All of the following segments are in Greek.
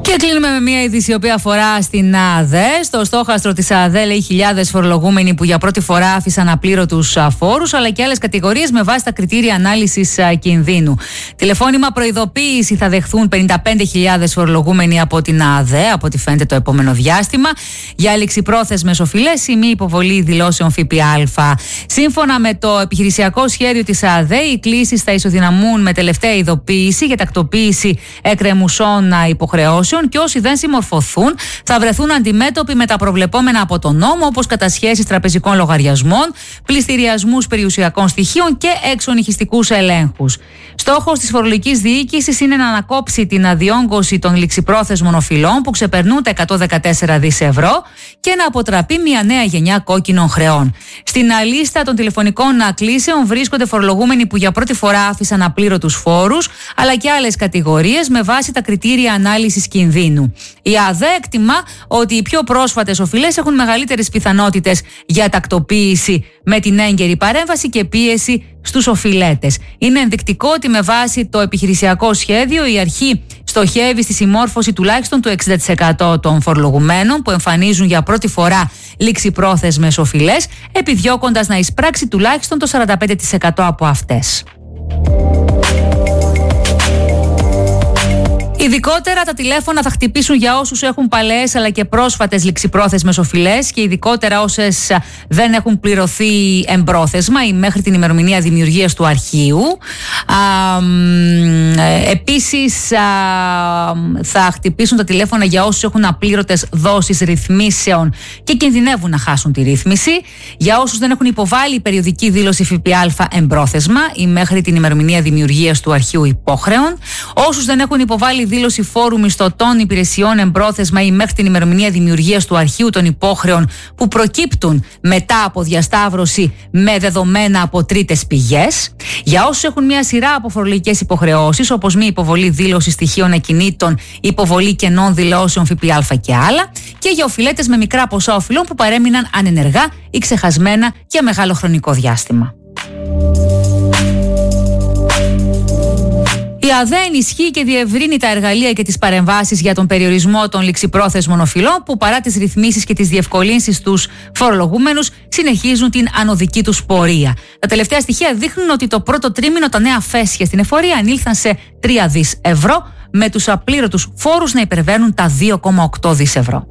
Και κλείνουμε με μια είδηση η οποία αφορά στην ΑΔΕ. Στο στόχαστρο της ΑΔΕ λέει χιλιάδες φορολογούμενοι που για πρώτη φορά άφησαν απλήρωτους φόρους, αλλά και άλλες κατηγορίες με βάση τα κριτήρια ανάλυσης κινδύνου. Τηλεφώνημα προειδοποίηση θα δεχθούν 55.000 φορολογούμενοι από την ΑΔΕ, από ό,τι φαίνεται το επόμενο διάστημα, για ληξιπρόθεσμες οφειλές ή μη υποβολή δηλώσεων ΦΠΑ. Σύμφωνα με το επιχειρησιακό σχέδιο της ΑΔΕ, οι κλήσεις θα ισοδυναμούν με τελευταία ειδοποίηση για τακτοποίηση εκκρεμουσών υποχρεώσεων και όσοι δεν συμμορφωθούν θα βρεθούν αντιμέτωποι με τα προβλεπόμενα από τον νόμο, όπως κατασχέσεις τραπεζικών λογαριασμών, πληστηριασμούς περιουσιακών στοιχείων και εξονυχιστικούς ελέγχους. Στόχος της φορολογικής διοίκησης είναι να ανακόψει την αδιόγκωση των ληξιπρόθεσμων οφειλών που ξεπερνούν τα 114 δις ευρώ και να αποτραπεί μια νέα γενιά κόκκινων χρεών. Στην λίστα των τηλεφωνικών κλήσεων βρίσκονται φορολογούμενοι που για πρώτη φορά άφησαν απλήρωτους φόρους, αλλά και άλλες κατηγορίες με βάση τα κριτήρια ανάλυσης κινδύνου. Η ΑΔΕ εκτιμά ότι οι πιο πρόσφατες οφειλές έχουν μεγαλύτερες πιθανότητες για τακτοποίηση με την έγκαιρη παρέμβαση και πίεση στους οφειλέτες. Είναι ενδεικτικό ότι με βάση το επιχειρησιακό σχέδιο η αρχή στοχεύει στη συμμόρφωση τουλάχιστον του 60% των φορολογουμένων που εμφανίζουν για πρώτη φορά ληξιπρόθεσμες οφειλές, επιδιώκοντας να εισπράξει τουλάχιστον το 45% από αυτές. Ειδικότερα τα τηλέφωνα θα χτυπήσουν για όσους έχουν παλαιές αλλά και πρόσφατες ληξιπρόθεσμες οφειλές και ειδικότερα όσες δεν έχουν πληρωθεί εμπρόθεσμα ή μέχρι την ημερομηνία δημιουργίας του αρχείου. Επίσης θα χτυπήσουν τα τηλέφωνα για όσους έχουν απλήρωτες δόσεις ρυθμίσεων και κινδυνεύουν να χάσουν τη ρύθμιση, για όσους δεν έχουν υποβάλει περιοδική δήλωση ΦΠΑ εμπρόθεσμα ή μέχρι την ημερομηνία δημιουργίας του αρχείου υπόχρεων, όσους δεν έχουν υποβάλει δήλωση φόρου μισθωτών υπηρεσιών εμπρόθεσμα ή μέχρι την ημερομηνία δημιουργίας του αρχείου των υπόχρεων που προκύπτουν μετά από διασταύρωση με δεδομένα από τρίτες πηγές, για όσους έχουν μια σειρά από φορολογικές υποχρεώσεις όπως μη υποβολή δήλωση στοιχείων ακινήτων, υποβολή κενών δηλώσεων ΦΠΑ και άλλα, και για οφειλέτες με μικρά ποσά οφειλών που παρέμειναν ανενεργά ή ξεχασμένα για μεγάλο χρονικό διάστημα. Η ΑΔΕ ενισχύει και διευρύνει τα εργαλεία και τις παρεμβάσεις για τον περιορισμό των ληξιπρόθεσμων οφειλών που παρά τις ρυθμίσεις και τις διευκολύνσεις στους φορολογούμενους συνεχίζουν την ανωδική τους πορεία. Τα τελευταία στοιχεία δείχνουν ότι το πρώτο τρίμηνο τα νέα φέσια στην εφορία ανήλθαν σε 3 δις ευρώ, με τους απλήρωτους φόρους να υπερβαίνουν τα 2,8 δις ευρώ.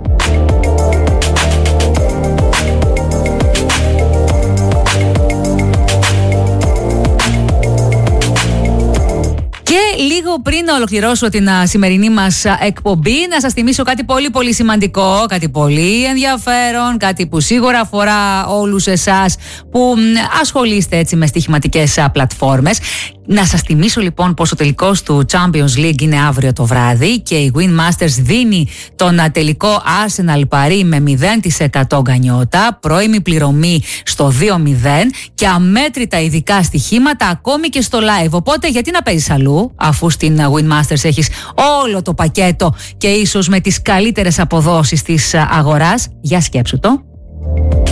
Και λίγο πριν να ολοκληρώσω την σημερινή μας εκπομπή, να σας θυμίσω κάτι πολύ πολύ σημαντικό, κάτι πολύ ενδιαφέρον, κάτι που σίγουρα αφορά όλους εσάς που ασχολείστε έτσι με στοιχηματικές πλατφόρμες. Να σας θυμίσω λοιπόν πως ο τελικός του Champions League είναι αύριο το βράδυ και η Win Masters δίνει τον τελικό Arsenal Paris με 0% γκανιότα, πρώιμη πληρωμή στο 2-0 και αμέτρητα ειδικά στοιχήματα ακόμη και στο live. Οπότε γιατί να παίζεις αλλού, αφού στην Win Masters έχεις όλο το πακέτο και ίσως με τις καλύτερες αποδόσεις της αγοράς? Για σκέψου το.